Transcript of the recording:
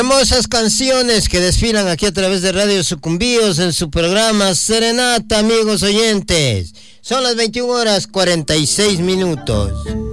Hermosas canciones que desfilan aquí a través de Radio Sucumbíos en su programa Serenata, amigos oyentes. Son las 21 horas 46 minutos.